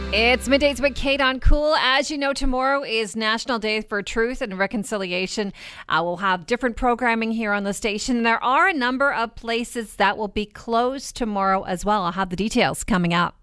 It's Middays with Kate on Cool. As you know, tomorrow is National Day for Truth and Reconciliation. We'll have different programming here on the station. There are a number of places that will be closed tomorrow as well. I'll have the details coming up.